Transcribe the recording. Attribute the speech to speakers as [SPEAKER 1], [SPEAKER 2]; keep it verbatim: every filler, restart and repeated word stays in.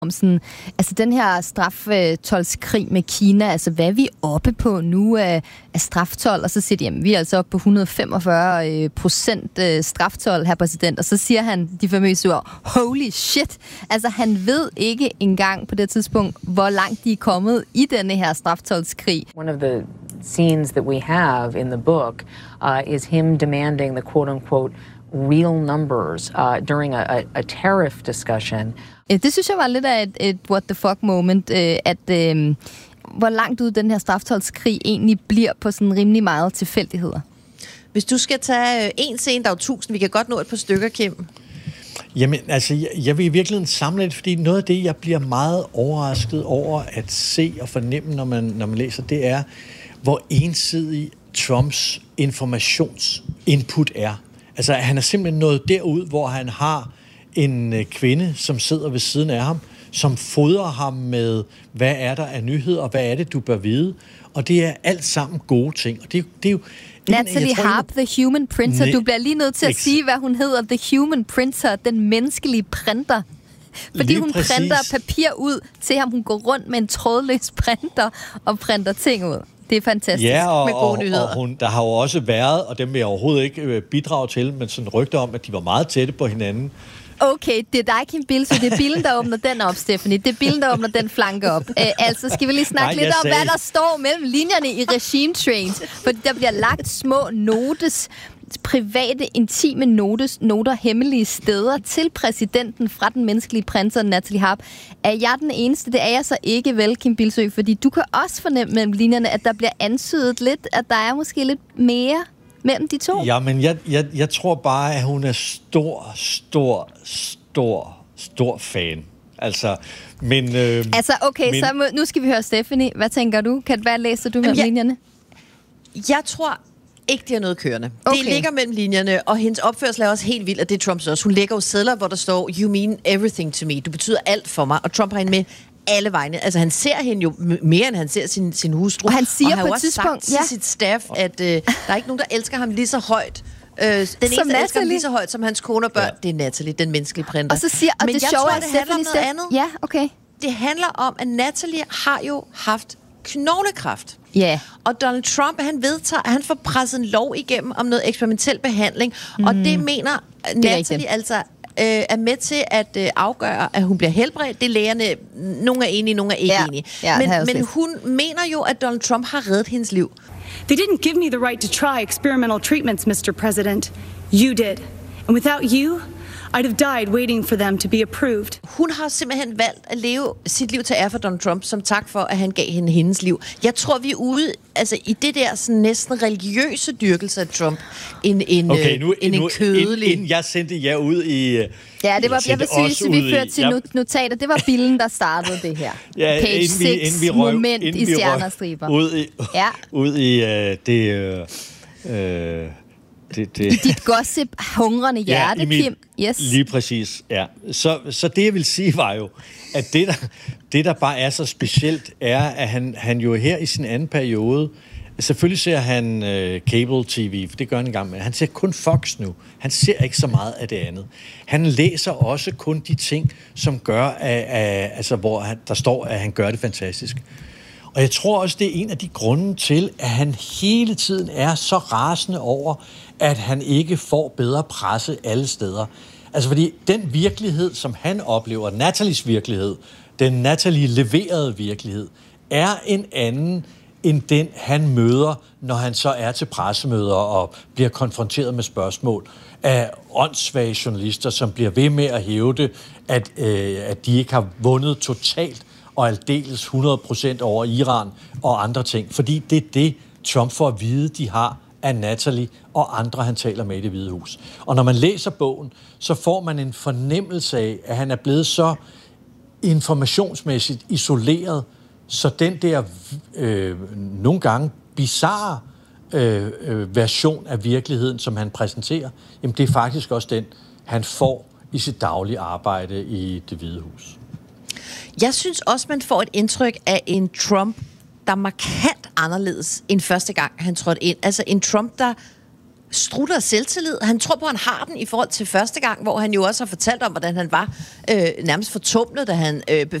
[SPEAKER 1] om sådan, altså den her straftoldskrig med Kina, altså hvad er vi oppe på nu af, af straftold? Og så siger de, jamen vi er altså oppe på et hundrede og femogfyrre procent straftold, herr præsident. Og så siger han de famøse ord, holy shit! Altså han ved ikke engang på det tidspunkt, hvor langt de er kommet i denne her straftoldskrig.
[SPEAKER 2] One of the scenes that we have in the book uh, is him demanding the quote-unquote real numbers uh, during a, a, a tariff discussion.
[SPEAKER 1] Det synes jeg var lidt af et, et what the fuck moment, øh, at øh, hvor langt ud den her straftoldskrig egentlig bliver på sådan rimelig meget tilfældigheder.
[SPEAKER 3] Hvis du skal tage en scene, der er jo tusind, vi kan godt nå et par stykker, Kim.
[SPEAKER 4] Jamen, altså, jeg, jeg vil i virkeligheden samle det, fordi noget af det, jeg bliver meget overrasket over at se og fornemme, når man, når man læser, det er, hvor ensidig Trumps informationsinput er. Altså, han er simpelthen nået derud, hvor han har en øh, kvinde, som sidder ved siden af ham, som fodrer ham med, hvad er der af nyheder, og hvad er det, du bør vide. Og det er alt sammen gode ting. Og det, det er jo...
[SPEAKER 1] Natalie Harp, The Human Printer. Ne- du bliver lige nødt til at sige, hvad hun hedder. The Human Printer, den menneskelige printer. Fordi lige hun præcis. printer papir ud til ham. Hun går rundt med en trådløs printer og printer ting ud. Det er fantastisk
[SPEAKER 4] ja, og,
[SPEAKER 1] med gode nyheder.
[SPEAKER 4] Og hun, der har jo også været, og dem vil jeg overhovedet ikke bidrage til, men sådan rygter om, at de var meget tætte på hinanden.
[SPEAKER 1] Okay, det er dig, Kim Bildsøe. Det er bilen, der åbner den op, Stephanie. Det er bilen, der åbner den flanke op. Æ, altså, skal vi lige snakke Nej, lidt om, sagde... hvad der står mellem linjerne i Regime Trains? Fordi der bliver lagt små notes, private, intime notes, noter, hemmelige steder til præsidenten fra den menneskelige printer, Natalie Harp. Er jeg den eneste? Det er jeg så ikke vel, Kim Bildsøe, fordi du kan også fornemme mellem linjerne, at der bliver antydet lidt, at der er måske lidt mere mellem de to.
[SPEAKER 4] Ja, men jeg, jeg, jeg tror bare, at hun er stor, stor, stor, stor fan. Altså, men... Øh,
[SPEAKER 1] altså, okay, men... så må, nu skal vi høre Stephanie. Hvad tænker du? Kan, hvad læser du mellem
[SPEAKER 3] jeg,
[SPEAKER 1] linjerne?
[SPEAKER 3] Jeg tror ikke, det er noget kørende. Okay. Det ligger mellem linjerne, og hendes opførsel er også helt vild, og det er Trumps også. Hun lægger jo sedler, hvor der står, you mean everything to me. Du betyder alt for mig, og Trump har hende med alle vegne. Altså, han ser hende jo mere, end han ser sin, sin hustru.
[SPEAKER 1] Og han siger
[SPEAKER 3] og
[SPEAKER 1] på et tidspunkt
[SPEAKER 3] til ja. sit staff, at øh, der er ikke nogen, der elsker ham lige så højt. Øh, den eneste, der elsker ham lige så højt som hans kone og børn, ja. det er Natalie, den menneskelige printer.
[SPEAKER 1] Og så siger, og
[SPEAKER 3] Men
[SPEAKER 1] det
[SPEAKER 3] jeg
[SPEAKER 1] sjove
[SPEAKER 3] tror,
[SPEAKER 1] er,
[SPEAKER 3] det handler om noget andet.
[SPEAKER 1] Ja, okay.
[SPEAKER 3] Det handler om, at Natalie har jo haft knoglekræft.
[SPEAKER 1] Ja. Yeah.
[SPEAKER 3] Og Donald Trump, han vedtager, at han får presset en lov igennem om noget eksperimentel behandling. Mm. Og det mener det Natalie altså øh, er med til at øh, afgøre, at hun bliver helbredt. Det er lægerne, nogle er enige, nogle er ikke
[SPEAKER 1] ja.
[SPEAKER 3] enige.
[SPEAKER 1] Ja,
[SPEAKER 3] men men hun mener jo, at Donald Trump har reddet hendes liv.
[SPEAKER 5] They didn't give me the right to try experimental treatments, mister President. You did. And without you, I'd have died waiting for them to be approved.
[SPEAKER 3] Hun har simpelthen valgt at leve sit liv til ære for Donald Trump, som tak for, at han gav hende hendes liv. Jeg tror, vi er ude altså, i det der sådan, næsten religiøse dyrkelse af Trump, en, en,
[SPEAKER 4] okay, nu,
[SPEAKER 3] en,
[SPEAKER 4] nu,
[SPEAKER 3] en kødelig...
[SPEAKER 4] Inden jeg sendte jer ud i...
[SPEAKER 1] Ja, det var, jeg vil sige, at vi førte til ja. notater. Det var billen, der startede det her.
[SPEAKER 4] Ja,
[SPEAKER 1] Page seks, moment i stjerner og striber.
[SPEAKER 4] Ud i,
[SPEAKER 1] ja.
[SPEAKER 4] ud i uh, det... Uh, uh, Det, det.
[SPEAKER 1] I dit gossip-hungrende hjerte, ja, mit, Kim. Yes.
[SPEAKER 4] Lige præcis, ja. Så, så det, jeg vil sige, var jo, at det, der, det, der bare er så specielt, er, at han, han jo her i sin anden periode, selvfølgelig ser han øh, cable tv, for det gør han en gang med. Han ser kun Fox nu. Han ser ikke så meget af det andet. Han læser også kun de ting, som gør, at, at, altså, hvor han, der står, at han gør det fantastisk. Og jeg tror også, det er en af de grunde til, at han hele tiden er så rasende over, at han ikke får bedre presse alle steder. Altså fordi den virkelighed, som han oplever, Natalies virkelighed, den Natalie leverede virkelighed, er en anden end den, han møder, når han så er til pressemøder og bliver konfronteret med spørgsmål af åndssvage journalister, som bliver ved med at hævde, at, øh, at de ikke har vundet totalt og aldeles hundrede procent over Iran og andre ting. Fordi det er det, Trump får at vide, de har af Natalie og andre, han taler med i Det Hvide Hus. Og når man læser bogen, så får man en fornemmelse af, at han er blevet så informationsmæssigt isoleret, så den der øh, nogle gange bizarre øh, øh, version af virkeligheden, som han præsenterer, jamen det er faktisk også den, han får i sit daglige arbejde i Det Hvide Hus.
[SPEAKER 3] Jeg synes også, man får et indtryk af en Trump, der er markant anderledes end første gang, han trådte ind. Altså en Trump, der strutter af selvtillid. Han tror på, at han har den i forhold til første gang, hvor han jo også har fortalt om, hvordan han var øh, nærmest fortumlet, da han øh,